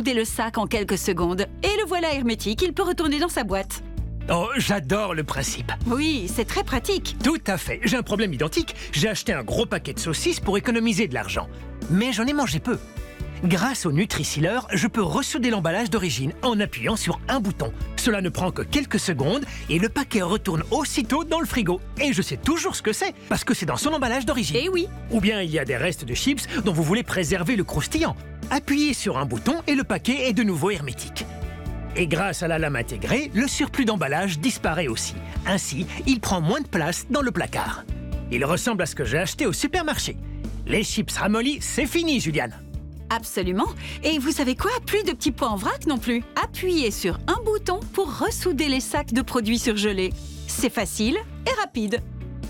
ressouder le sac en quelques secondes. Et le voilà hermétique, il peut retourner dans sa boîte. Oh, j'adore le principe. Oui, c'est très pratique. Tout à fait. J'ai un problème identique. J'ai acheté un gros paquet de saucisses pour économiser de l'argent. Mais j'en ai mangé peu. Grâce au Nutri-Sealer, je peux ressouder l'emballage d'origine en appuyant sur un bouton. Cela ne prend que quelques secondes et le paquet retourne aussitôt dans le frigo. Et je sais toujours ce que c'est, parce que c'est dans son emballage d'origine. Eh oui. Ou bien il y a des restes de chips dont vous voulez préserver le croustillant. Appuyez sur un bouton et le paquet est de nouveau hermétique. Et grâce à la lame intégrée, le surplus d'emballage disparaît aussi. Ainsi, il prend moins de place dans le placard. Il ressemble à ce que j'ai acheté au supermarché. Les chips ramollis, c'est fini, Juliane. Absolument. Et vous savez quoi? Plus de petits pois en vrac non plus. Appuyez sur un bouton pour ressouder les sacs de produits surgelés. C'est facile et rapide.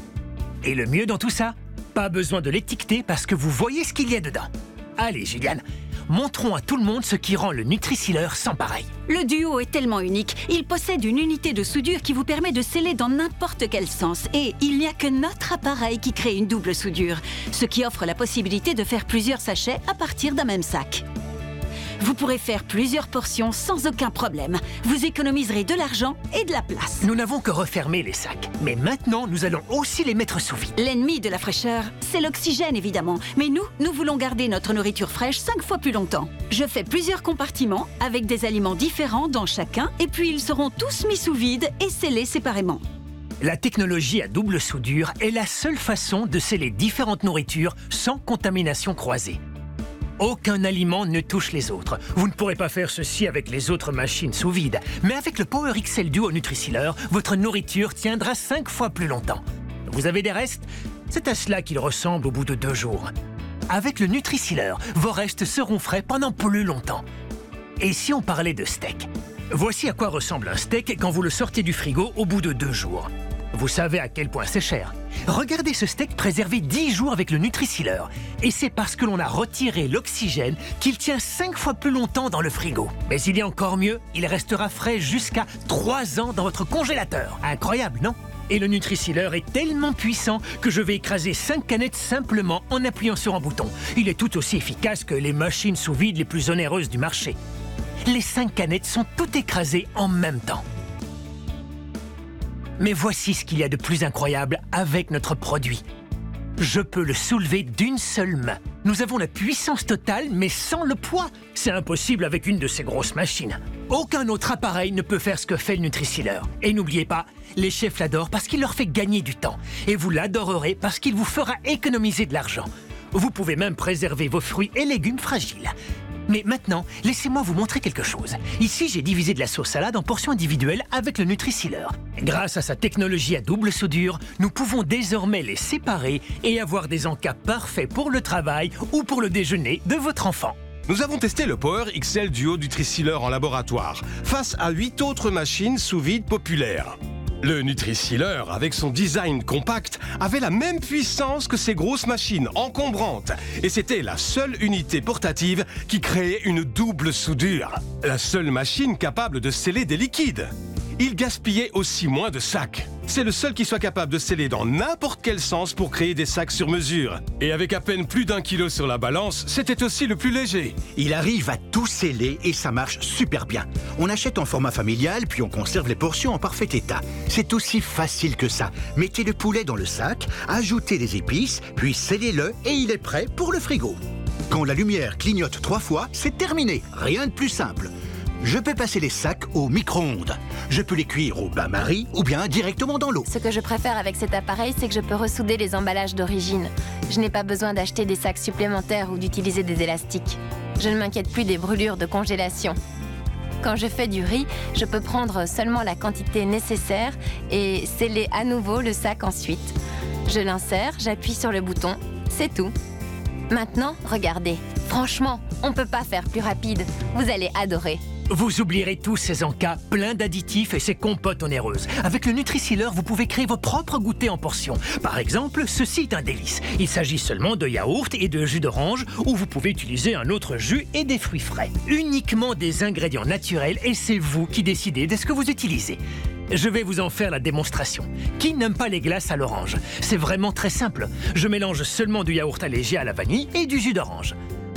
Et le mieux dans tout ça, pas besoin de l'étiqueter parce que vous voyez ce qu'il y a dedans. Allez, Juliane, montrons à tout le monde ce qui rend le Nutri-Sealer sans pareil. Le duo est tellement unique. Il possède une unité de soudure qui vous permet de sceller dans n'importe quel sens. Et il n'y a que notre appareil qui crée une double soudure, ce qui offre la possibilité de faire plusieurs sachets à partir d'un même sac. Vous pourrez faire plusieurs portions sans aucun problème. Vous économiserez de l'argent et de la place. Nous n'avons que refermé les sacs. Mais maintenant, nous allons aussi les mettre sous vide. L'ennemi de la fraîcheur, c'est l'oxygène évidemment. Mais nous voulons garder notre nourriture fraîche 5 fois plus longtemps. Je fais plusieurs compartiments avec des aliments différents dans chacun et puis ils seront tous mis sous vide et scellés séparément. La technologie à double soudure est la seule façon de sceller différentes nourritures sans contamination croisée. Aucun aliment ne touche les autres. Vous ne pourrez pas faire ceci avec les autres machines sous vide. Mais avec le Power XL Duo Nutri-Sealer, votre nourriture tiendra 5 fois plus longtemps. Vous avez des restes? C'est à cela qu'il ressemble au bout de 2 jours. Avec le Nutri-Sealer, vos restes seront frais pendant plus longtemps. Et si on parlait de steak? Voici à quoi ressemble un steak quand vous le sortez du frigo au bout de 2 jours. Vous savez à quel point c'est cher. Regardez ce steak préservé 10 jours avec le Nutri-Sealer. Et c'est parce que l'on a retiré l'oxygène qu'il tient 5 fois plus longtemps dans le frigo. Mais il y a encore mieux, il restera frais jusqu'à 3 ans dans votre congélateur. Incroyable, non? Et le Nutri-Sealer est tellement puissant que je vais écraser 5 canettes simplement en appuyant sur un bouton. Il est tout aussi efficace que les machines sous vide les plus onéreuses du marché. Les 5 canettes sont toutes écrasées en même temps. Mais voici ce qu'il y a de plus incroyable avec notre produit. Je peux le soulever d'une seule main. Nous avons la puissance totale, mais sans le poids. C'est impossible avec une de ces grosses machines. Aucun autre appareil ne peut faire ce que fait le Nutri-Sealer. Et n'oubliez pas, les chefs l'adorent parce qu'il leur fait gagner du temps. Et vous l'adorerez parce qu'il vous fera économiser de l'argent. Vous pouvez même préserver vos fruits et légumes fragiles. Mais maintenant, laissez-moi vous montrer quelque chose. Ici, j'ai divisé de la sauce salade en portions individuelles avec le Nutri-Sealer. Grâce à sa technologie à double soudure, nous pouvons désormais les séparer et avoir des encas parfaits pour le travail ou pour le déjeuner de votre enfant. Nous avons testé le Power XL Duo Nutri-Sealer en laboratoire, face à 8 autres machines sous vide populaires. Le Nutri-Sealer, avec son design compact, avait la même puissance que ces grosses machines encombrantes. Et c'était la seule unité portative qui créait une double soudure. La seule machine capable de sceller des liquides. Il gaspillait aussi moins de sacs. C'est le seul qui soit capable de sceller dans n'importe quel sens pour créer des sacs sur mesure. Et avec à peine plus d'1 kilo sur la balance, c'était aussi le plus léger. Il arrive à tout sceller et ça marche super bien. On achète en format familial, puis on conserve les portions en parfait état. C'est aussi facile que ça. Mettez le poulet dans le sac, ajoutez des épices, puis scellez-le et il est prêt pour le frigo. Quand la lumière clignote 3 fois, c'est terminé. Rien de plus simple. Je peux passer les sacs au micro-ondes. Je peux les cuire au bain-marie ou bien directement dans l'eau. Ce que je préfère avec cet appareil, c'est que je peux ressouder les emballages d'origine. Je n'ai pas besoin d'acheter des sacs supplémentaires ou d'utiliser des élastiques. Je ne m'inquiète plus des brûlures de congélation. Quand je fais du riz, je peux prendre seulement la quantité nécessaire et sceller à nouveau le sac ensuite. Je l'insère, j'appuie sur le bouton, c'est tout. Maintenant, regardez. Franchement, on ne peut pas faire plus rapide. Vous allez adorer. Vous oublierez tous ces encas pleins d'additifs et ces compotes onéreuses. Avec le Nutri-Sealer, vous pouvez créer vos propres goûters en portions. Par exemple, ceci est un délice. Il s'agit seulement de yaourt et de jus d'orange, ou vous pouvez utiliser un autre jus et des fruits frais. Uniquement des ingrédients naturels et c'est vous qui décidez de ce que vous utilisez. Je vais vous en faire la démonstration. Qui n'aime pas les glaces à l'orange? C'est vraiment très simple. Je mélange seulement du yaourt allégé à la vanille et du jus d'orange.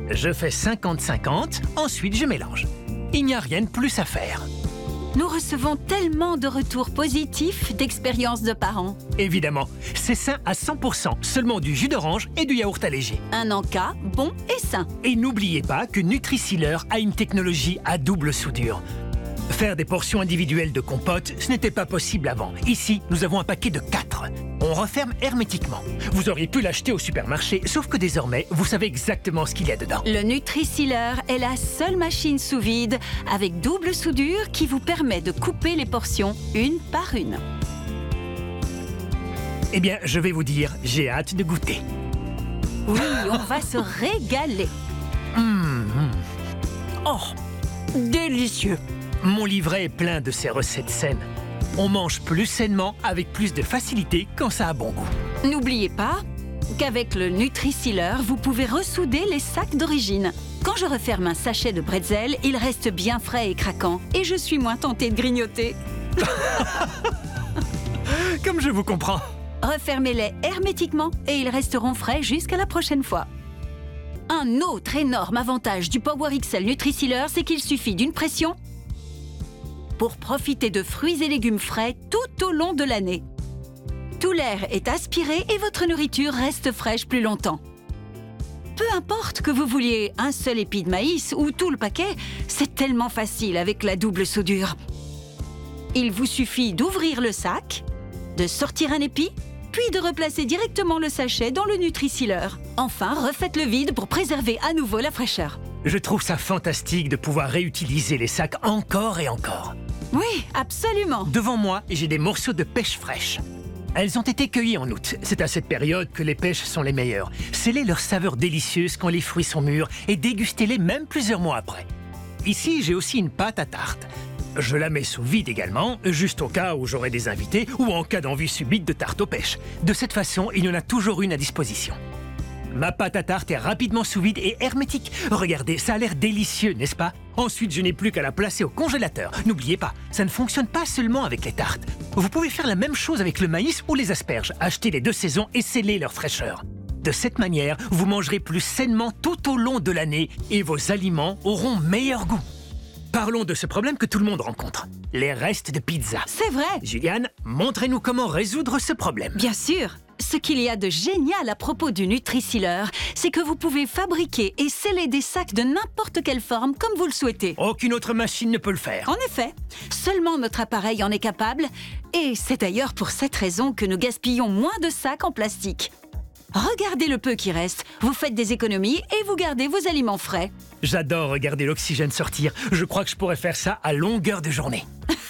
Je fais 50-50, ensuite je mélange. Il n'y a rien de plus à faire. Nous recevons tellement de retours positifs d'expériences de parents. Évidemment, c'est sain à 100%, seulement du jus d'orange et du yaourt allégé. Un encas bon et sain. Et n'oubliez pas que Nutrisealer a une technologie à double soudure. Faire des portions individuelles de compote, ce n'était pas possible avant. Ici, nous avons un paquet de 4. On referme hermétiquement. Vous auriez pu l'acheter au supermarché, sauf que désormais, vous savez exactement ce qu'il y a dedans. Le Nutrisealer est la seule machine sous vide avec double soudure qui vous permet de couper les portions une par une. Eh bien, je vais vous dire, j'ai hâte de goûter. Oui, on va se régaler. Oh, délicieux! Mon livret est plein de ces recettes saines. On mange plus sainement avec plus de facilité quand ça a bon goût. N'oubliez pas qu'avec le Nutrisealer, vous pouvez ressouder les sacs d'origine. Quand je referme un sachet de bretzel, il reste bien frais et craquant. Et je suis moins tentée de grignoter. Comme je vous comprends. Refermez-les hermétiquement et ils resteront frais jusqu'à la prochaine fois. Un autre énorme avantage du Power XL Nutrisealer, c'est qu'il suffit d'une pression pour profiter de fruits et légumes frais tout au long de l'année. Tout l'air est aspiré et votre nourriture reste fraîche plus longtemps. Peu importe que vous vouliez un seul épi de maïs ou tout le paquet, c'est tellement facile avec la double soudure. Il vous suffit d'ouvrir le sac, de sortir un épi, puis de replacer directement le sachet dans le Nutrisealer. Enfin, refaites le vide pour préserver à nouveau la fraîcheur. Je trouve ça fantastique de pouvoir réutiliser les sacs encore et encore. Oui, absolument. Devant moi, j'ai des morceaux de pêche fraîche. Elles ont été cueillies en août. C'est à cette période que les pêches sont les meilleures. Scellez leur saveur délicieuse quand les fruits sont mûrs et dégustez-les même plusieurs mois après. Ici, j'ai aussi une pâte à tarte. Je la mets sous vide également, juste au cas où j'aurai des invités ou en cas d'envie subite de tarte aux pêches. De cette façon, il y en a toujours une à disposition. Ma pâte à tarte est rapidement sous vide et hermétique. Regardez, ça a l'air délicieux, n'est-ce pas? Ensuite, je n'ai plus qu'à la placer au congélateur. N'oubliez pas, ça ne fonctionne pas seulement avec les tartes. Vous pouvez faire la même chose avec le maïs ou les asperges. Achetez les 2 saisons et scellez leur fraîcheur. De cette manière, vous mangerez plus sainement tout au long de l'année et vos aliments auront meilleur goût. Parlons de ce problème que tout le monde rencontre. Les restes de pizza. C'est vrai. Juliane, montrez-nous comment résoudre ce problème. Bien sûr. Ce qu'il y a de génial à propos du Nutrisealer, c'est que vous pouvez fabriquer et sceller des sacs de n'importe quelle forme comme vous le souhaitez. Aucune autre machine ne peut le faire. En effet, seulement notre appareil en est capable. Et c'est d'ailleurs pour cette raison que nous gaspillons moins de sacs en plastique. Regardez le peu qui reste, vous faites des économies et vous gardez vos aliments frais. J'adore regarder l'oxygène sortir. Je crois que je pourrais faire ça à longueur de journée.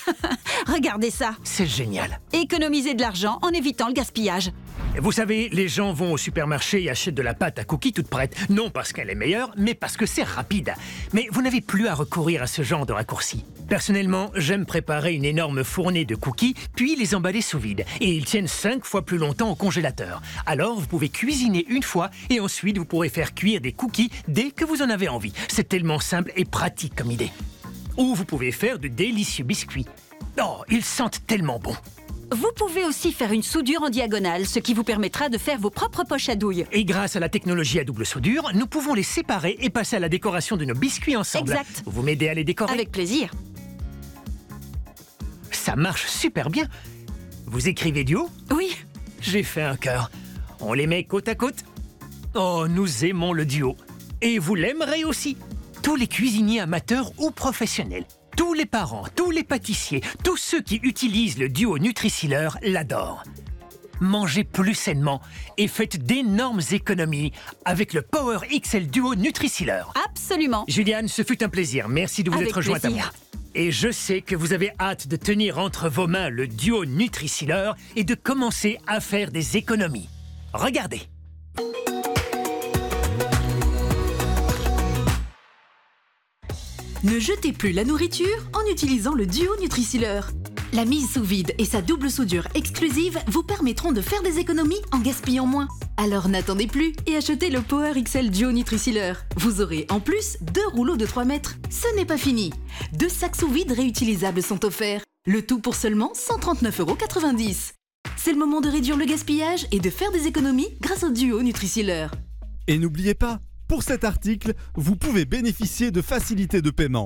Regardez ça. C'est génial. Économiser de l'argent en évitant le gaspillage. Vous savez, les gens vont au supermarché et achètent de la pâte à cookies toute prête. Non parce qu'elle est meilleure, mais parce que c'est rapide. Mais vous n'avez plus à recourir à ce genre de raccourci. Personnellement, j'aime préparer une énorme fournée de cookies, puis les emballer sous vide. Et ils tiennent 5 fois plus longtemps au congélateur. Alors, vous pouvez cuisiner une fois et ensuite vous pourrez faire cuire des cookies dès que vous en avez envie. C'est tellement simple et pratique comme idée. Ou vous pouvez faire de délicieux biscuits. Oh, ils sentent tellement bon. Vous pouvez aussi faire une soudure en diagonale, ce qui vous permettra de faire vos propres poches à douille. Et grâce à la technologie à double soudure, nous pouvons les séparer et passer à la décoration de nos biscuits ensemble. Exact. Vous m'aidez à les décorer? Avec plaisir. Ça marche super bien. Vous écrivez duo? Oui. J'ai fait un cœur. On les met côte à côte. Oh, nous aimons le duo. Et vous l'aimerez aussi. Tous les cuisiniers amateurs ou professionnels, tous les parents, tous les pâtissiers, tous ceux qui utilisent le duo Nutrisealer l'adorent. Mangez plus sainement et faites d'énormes économies avec le Power XL Duo Nutrisealer. Absolument. Juliane, ce fut un plaisir. Merci de vous Avec être jointe à moi. plaisir. Et je sais que vous avez hâte de tenir entre vos mains le duo Nutrisealer et de commencer à faire des économies. Regardez. Ne jetez plus la nourriture en utilisant le duo Nutrisealer. La mise sous vide et sa double soudure exclusive vous permettront de faire des économies en gaspillant moins. Alors n'attendez plus et achetez le Power XL Duo Nutrisealer. Vous aurez en plus 2 rouleaux de 3 mètres. Ce n'est pas fini. 2 sacs sous vide réutilisables sont offerts. Le tout pour seulement 139,90 €. C'est le moment de réduire le gaspillage et de faire des économies grâce au duo Nutrisealer. Et n'oubliez pas, Pour cet article, vous pouvez bénéficier de facilités de paiement.